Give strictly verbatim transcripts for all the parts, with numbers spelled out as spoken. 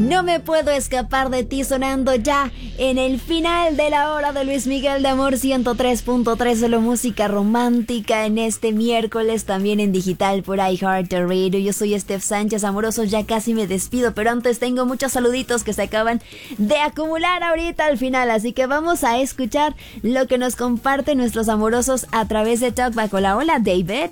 No me puedo escapar de ti, sonando ya en el final de la hora de Luis Miguel de Amor ciento tres punto tres, solo música romántica en este miércoles, también en digital por iHeartRadio. Yo soy Steph Sánchez, amorosos, ya casi me despido, pero antes tengo muchos saluditos que se acaban de acumular ahorita al final, así que vamos a escuchar lo que nos comparten nuestros amorosos a través de Talkback. Hola, hola, David.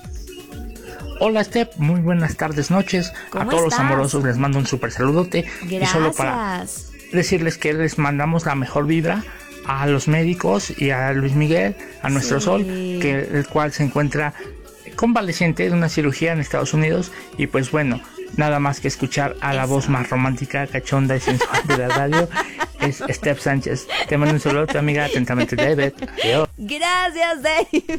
Hola Steph, muy buenas tardes, noches. A todos los amorosos les mando un súper saludote. Gracias. Y solo para decirles que les mandamos la mejor vibra a los médicos y a Luis Miguel, a nuestro sí. sol, que el cual se encuentra convaleciente de una cirugía en Estados Unidos. Y pues bueno, nada más que escuchar a la Eso. voz más romántica, cachonda y sensual de la radio es Steph Sánchez. Te mando un saludo, tu amiga, atentamente David. Adiós. Gracias, David.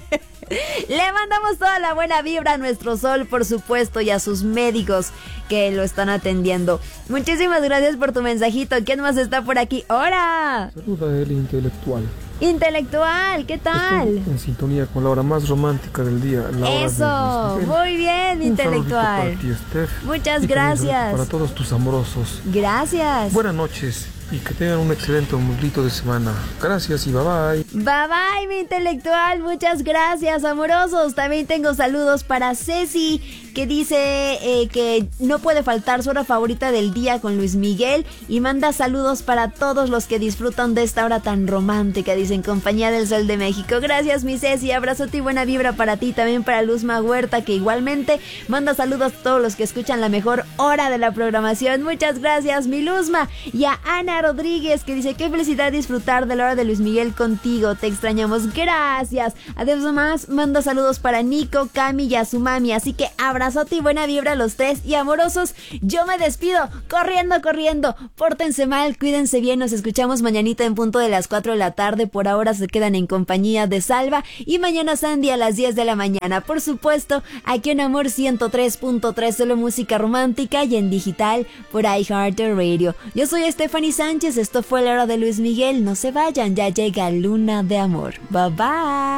Le mandamos toda la buena vibra a nuestro sol, por supuesto, y a sus médicos que lo están atendiendo. Muchísimas gracias por tu mensajito. ¿Quién más está por aquí? ¡Hola! Saluda el intelectual. Intelectual, ¿qué tal? Estoy en sintonía con la hora más romántica del día. La Eso, hora de muy bien, Un intelectual. Para ti, Steph. Muchas y gracias. Para todos tus amorosos. Gracias. Buenas noches y que tengan un excelente ombliguito de semana. Gracias y bye bye. Bye bye, mi intelectual. Muchas gracias, amorosos. También tengo saludos para Ceci, que dice eh, que no puede faltar su hora favorita del día con Luis Miguel, y manda saludos para todos los que disfrutan de esta hora tan romántica, dice, en compañía del Sol de México. Gracias, mi Ceci, abrazote y buena vibra para ti, también para Luzma Huerta, que igualmente manda saludos a todos los que escuchan la mejor hora de la programación. Muchas gracias, mi Luzma. Y a Ana Rodríguez, que dice, qué felicidad disfrutar de la hora de Luis Miguel contigo, te extrañamos. Gracias. Además manda saludos para Nico, Cami y a su mami, así que abra abrazote y buena vibra a los tres. Y amorosos, yo me despido corriendo, corriendo. Pórtense mal, cuídense bien. Nos escuchamos mañanita en punto de las cuatro de la tarde. Por ahora se quedan en compañía de Salva, y mañana Sandy a las diez de la mañana. Por supuesto, aquí en Amor ciento tres punto tres, solo música romántica, y en digital por iHeartRadio. Yo soy Stephanie Sánchez. Esto fue la hora de Luis Miguel. No se vayan, ya llega Luna de Amor. Bye bye.